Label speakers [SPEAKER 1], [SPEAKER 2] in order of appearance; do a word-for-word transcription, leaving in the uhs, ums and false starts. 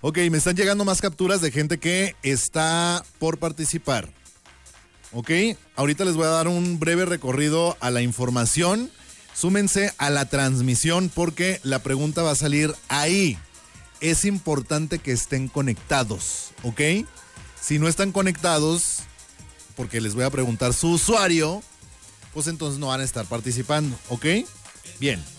[SPEAKER 1] Ok, me están llegando más capturas de gente que está por participar. Ok, ahorita les voy a dar un breve recorrido a la información. Súmense a la transmisión porque la pregunta va a salir ahí. Es importante que estén conectados, ¿ok? Si no están conectados, porque les voy a preguntar su usuario, pues entonces no van a estar participando, ¿ok? Bien.